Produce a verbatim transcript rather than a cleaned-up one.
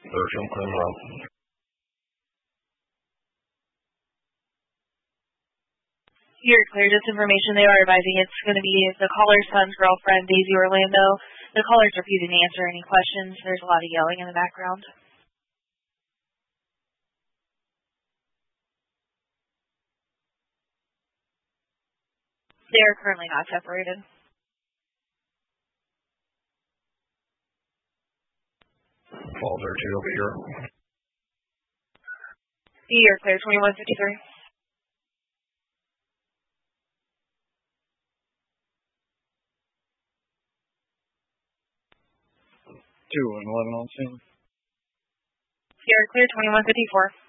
Bertram Criminal. You're clear. Just information, they are advising it's going to be the caller's son's girlfriend, Daisy Orlando. The caller's refusing to answer any questions. There's a lot of yelling in the background. They are currently not separated. Falls are two over here. You're clear. twenty-one fifty-three. Two and eleven on scene. You're clear. twenty-one fifty-four.